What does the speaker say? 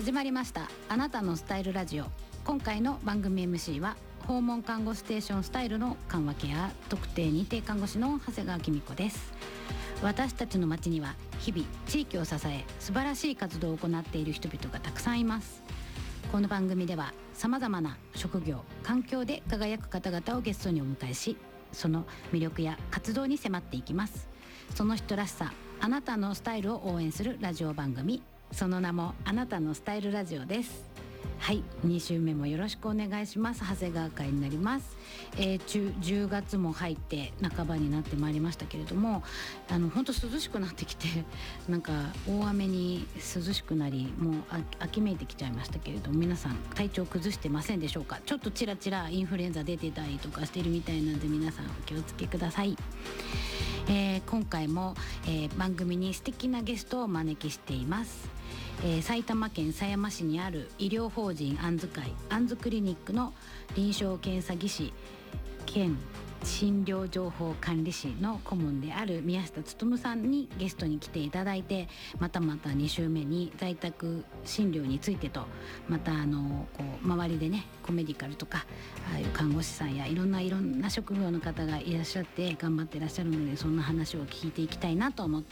始まりましたあなたのスタイルラジオ。今回の番組 MC は訪問看護ステーションスタイルの緩和ケア特定認定看護師の長谷川紀美子です。私たちの街には日々地域を支え素晴らしい活動を行っている人々がたくさんいます。この番組ではさまざまな職業環境で輝く方々をゲストにお迎えし、その魅力や活動に迫っていきます。その人らしさ、あなたのスタイルを応援するラジオ番組、その名もあなたのスタイルラジオです。はい、2週目もよろしくお願いします。長谷川会になります。10月も入って半ばになってまいりましたけれども、本当涼しくなってきて、なんか大雨に涼しくなり、もう秋めいてきちゃいましたけれども、皆さん体調崩してませんでしょうか。ちょっとちらちらインフルエンザ出てたりとかしてるみたいなので、皆さんお気をつけください。今回も、番組に素敵なゲストをお招きしています。埼玉県狭山市にある医療法人あんず会あんずクリニックの臨床検査技師兼診療情報管理士の顧問である宮下勉さんにゲストに来ていただいて、また2週目に在宅診療についてと、またこう周りでねコメディカルとかああいう看護師さんやいろんな職業の方がいらっしゃって頑張っていらっしゃるので、そんな話を聞いていきたいなと思って